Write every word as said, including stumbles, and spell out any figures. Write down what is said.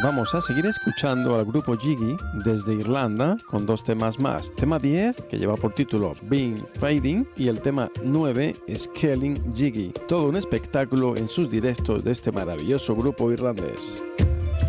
Vamos a seguir escuchando al grupo Jiggy desde Irlanda con dos temas más. Tema diez, que lleva por título Been Fading, y el tema nueve, Scaling Jiggy. Todo un espectáculo en sus directos de este maravilloso grupo irlandés.